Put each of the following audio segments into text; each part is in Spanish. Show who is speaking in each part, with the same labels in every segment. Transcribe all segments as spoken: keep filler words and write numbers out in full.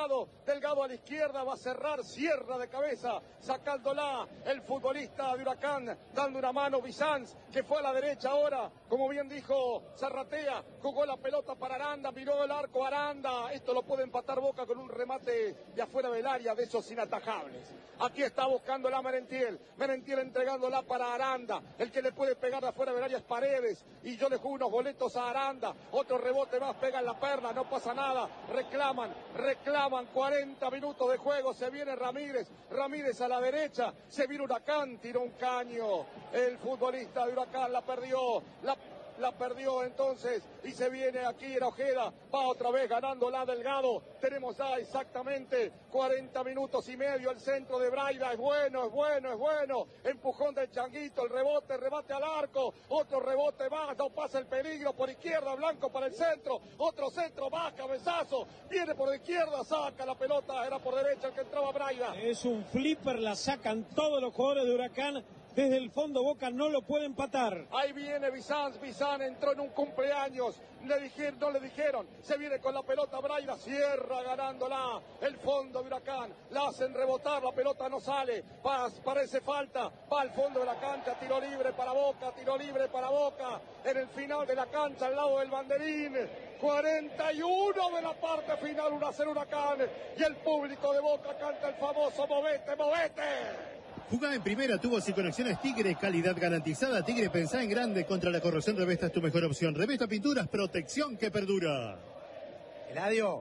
Speaker 1: Delgado, Delgado a la izquierda, va a cerrar, cierra de cabeza, sacándola el futbolista de Huracán, dando una mano Bizanz, que fue a la derecha ahora, como bien dijo Zarratea, jugó la pelota para Aranda, miró el arco Aranda, esto lo puede empatar Boca con un remate de afuera del área, de esos inatajables. Aquí está buscándola Merentiel, Merentiel entregándola para Aranda, el que le puede pegar de afuera del área es Paredes, y yo le juego unos boletos a Aranda, otro rebote más, pega en la perna, no pasa nada, reclaman, reclaman, cuarenta minutos de juego, se viene Ramírez, Ramírez a la derecha, se viene Huracán, tiró un caño, el futbolista de Huracán la perdió, la La perdió entonces y se viene aquí en Ojeda, va otra vez ganando la Delgado, tenemos ya exactamente cuarenta minutos y medio, el centro de Braida es bueno, es bueno, es bueno, empujón del Changuito, el rebote, rebate al arco, otro rebote más, no pasa el peligro por izquierda, Blanco para el centro, otro centro más, cabezazo, viene por izquierda, saca la pelota, era por derecha el que entraba Braida.
Speaker 2: Es un flipper, la sacan todos los jugadores de Huracán. Desde el fondo Boca no lo puede empatar.
Speaker 1: Ahí viene Bizanz, Bizanz entró en un cumpleaños, le dijeron, no le dijeron, se viene con la pelota Braida, cierra ganándola, el fondo de Huracán, la hacen rebotar, la pelota no sale, Paz, parece falta, va al fondo de la cancha, tiro libre para Boca, tiro libre para Boca, en el final de la cancha, al lado del banderín, cuarenta y uno de la parte final, uno a cero Huracán, y el público de Boca canta el famoso movete, movete.
Speaker 3: Jugá en primera, tubos y conexiones Tigre, calidad garantizada. Tigre, pensá en grande, contra la corrosión Revesta es tu mejor opción. Revesta Pinturas, protección que perdura.
Speaker 4: Eladio,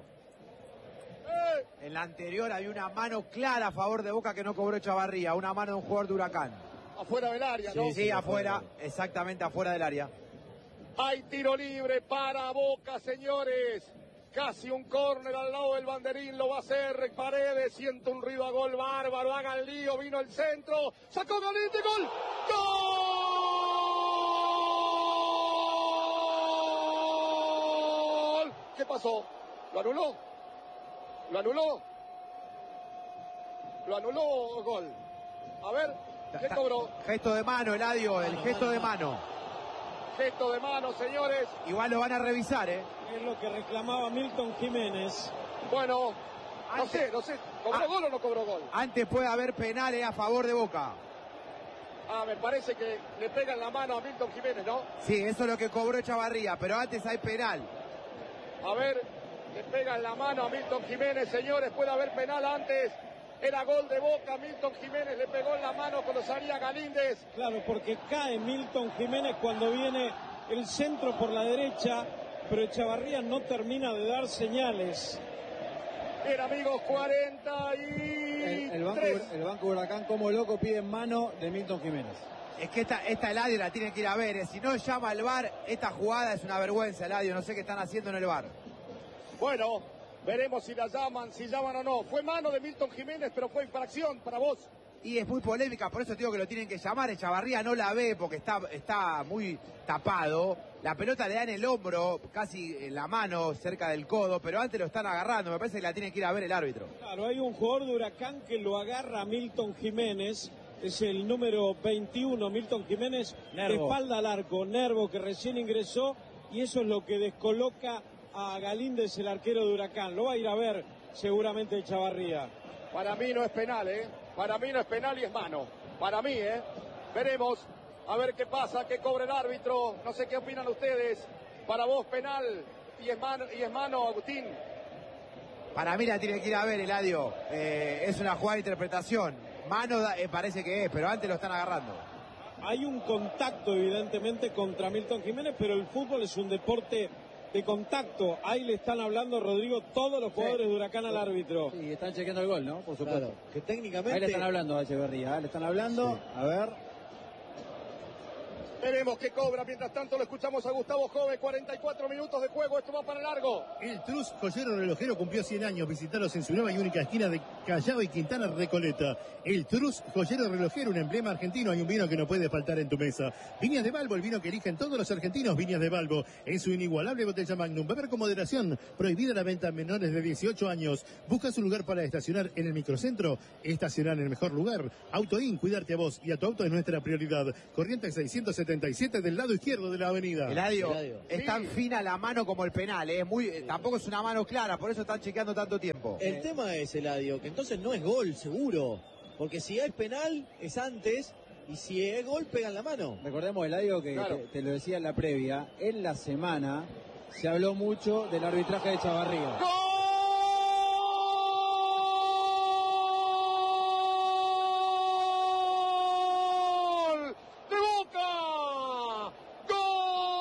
Speaker 4: eh. en la anterior hay una mano clara a favor de Boca que no cobró Chavarría, una mano de un jugador de Huracán.
Speaker 1: Afuera del área,
Speaker 4: sí,
Speaker 1: ¿no?
Speaker 4: Sí, sí, afuera, afuera, exactamente afuera del área.
Speaker 1: Hay tiro libre para Boca, señores. Casi un córner al lado del banderín, lo va a hacer Paredes, siente un ruido a gol bárbaro, haga el lío, vino el centro, sacó Galinde, gol, ¡gol! ¿Qué pasó? ¿Lo anuló? ¿Lo anuló? ¿Lo anuló gol? A ver, ¿qué cobró?
Speaker 4: Gesto de mano, Eladio, el gesto de mano.
Speaker 1: Gesto de mano, señores.
Speaker 4: Igual lo van a revisar, ¿eh?
Speaker 2: Es lo que reclamaba Milton Jiménez.
Speaker 1: Bueno, no sé, no sé. ¿Cobró
Speaker 4: ah,
Speaker 1: gol o no cobró gol?
Speaker 4: Antes puede haber penales a favor de Boca.
Speaker 1: Ah, me parece que le pegan la mano a Milton Jiménez, ¿no?
Speaker 4: Sí, eso es lo que cobró Chavarría, pero antes hay penal.
Speaker 1: A ver, le pegan la mano a Milton Jiménez, señores. Puede haber penal antes. Era gol de Boca, Milton Jiménez le pegó en la mano cuando salía Galíndez.
Speaker 2: Claro, porque cae Milton Jiménez cuando viene el centro por la derecha, pero Echavarría no termina de dar señales.
Speaker 1: Bien, amigos, cuarenta y tres.
Speaker 5: El, el, banco, el Banco Huracán como loco pide en mano de Milton Jiménez.
Speaker 4: Es que esta, esta Eladio la tiene que ir a ver, ¿eh? Si no llama al V A R, esta jugada es una vergüenza, Eladio, no sé qué están haciendo en el V A R.
Speaker 1: Bueno, veremos si la llaman, si llaman o no. Fue mano de Milton Jiménez, pero fue infracción para vos.
Speaker 4: Y es muy polémica, por eso digo que lo tienen que llamar. Echavarría no la ve porque está, está muy tapado. La pelota le da en el hombro, casi en la mano, cerca del codo, pero antes lo están agarrando. Me parece que la tiene que ir a ver el árbitro.
Speaker 2: Claro, hay un jugador de Huracán que lo agarra a Milton Jiménez. Es el número veintiuno, Milton Jiménez, de espalda al arco. Nervo, que recién ingresó, y eso es lo que descoloca a Galíndez, el arquero de Huracán. Lo va a ir a ver seguramente Echavarría.
Speaker 1: Para mí no es penal, ¿eh? Para mí no es penal y es mano. Para mí, ¿eh? Veremos a ver qué pasa, qué cobra el árbitro. No sé qué opinan ustedes. Para vos penal y es mano, y es mano, Agustín.
Speaker 4: Para mí la tiene que ir a ver, Eladio. Eh, es una jugada de interpretación. Mano eh, parece que es, pero antes lo están agarrando.
Speaker 2: Hay un contacto evidentemente contra Milton Jiménez, pero el fútbol es un deporte de contacto. Ahí le están hablando, Rodrigo, todos los jugadores sí. de Huracán al árbitro.
Speaker 5: Sí, están chequeando el gol, ¿no? Por supuesto. Claro,
Speaker 3: que técnicamente...
Speaker 5: Ahí le están hablando a Echeverría, ¿eh? Le están hablando, sí. A ver...
Speaker 1: Veremos qué cobra. Mientras tanto lo escuchamos a Gustavo Jove. cuarenta y cuatro minutos de juego. Esto va para largo.
Speaker 3: El Trus Joyero Relojero cumplió cien años. Visitalos en su nueva y única esquina de Callao y Quintana Recoleta. El Trus Joyero Relojero, un emblema argentino. Hay un vino que no puede faltar en tu mesa. Viñas de Balbo, el vino que eligen todos los argentinos. Viñas de Balbo, en su inigualable botella Magnum. Beber con moderación. Prohibida la venta a menores de dieciocho años. ¿Buscas un lugar para estacionar en el microcentro? Estacionar en el mejor lugar. Autoin, cuidarte a vos y a tu auto es nuestra prioridad. Corrientes seiscientos setenta setenta y siete del lado izquierdo de la avenida.
Speaker 4: Eladio,
Speaker 6: Eladio.
Speaker 4: es
Speaker 1: Sí.
Speaker 4: tan fina la mano como el penal, ¿eh? Es muy, eh, tampoco es una mano clara, por eso están chequeando tanto tiempo.
Speaker 6: El tema es, Eladio, que entonces no es gol, seguro. Porque si es penal, es antes. Y si es gol, pegan la mano.
Speaker 5: Recordemos, Eladio, que
Speaker 1: Claro.
Speaker 5: te, te lo decía en la previa, en la semana se habló mucho del arbitraje de Chavarría.
Speaker 1: ¡Gol!